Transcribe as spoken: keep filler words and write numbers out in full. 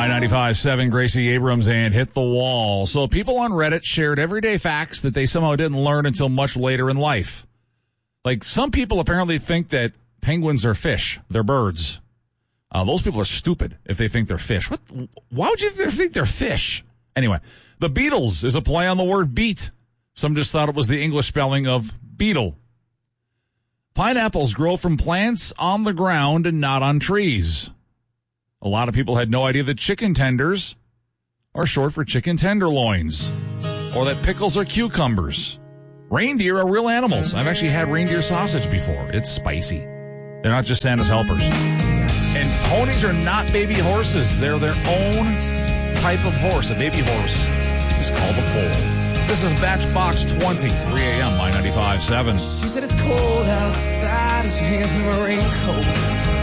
My ninety-five point seven, Gracie Abrams, and Hit the Wall. So people on Reddit shared everyday facts that they somehow didn't learn until much later in life. Like, some people apparently think that penguins are fish. They're birds. Uh, those people are stupid if they think they're fish. What? Why would you think they're fish? Anyway, the Beatles is a play on the word beet. Some just thought it was the English spelling of beetle. Pineapples grow from plants on the ground and not on trees. A lot of people had no idea that chicken tenders are short for chicken tenderloins, or that pickles are cucumbers. Reindeer are real animals. I've actually had reindeer sausage before. It's spicy. They're not just Santa's helpers. And ponies are not baby horses. They're their own type of horse. A baby horse is called a foal. This is Matchbox twenty, three a.m., My ninety-five point seven. She said it's cold outside and she hands me my raincoat.